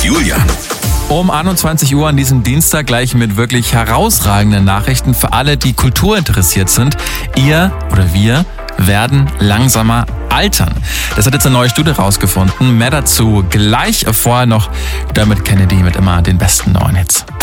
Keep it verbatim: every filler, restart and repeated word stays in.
Julian. Um einundzwanzig Uhr an diesem Dienstag gleich mit wirklich herausragenden Nachrichten für alle, die Kultur interessiert sind. Ihr oder wir werden langsamer altern. Das hat jetzt eine neue Studie rausgefunden. Mehr dazu gleich. Vorher noch Dermot Kennedy mit immer den besten neuen Hits.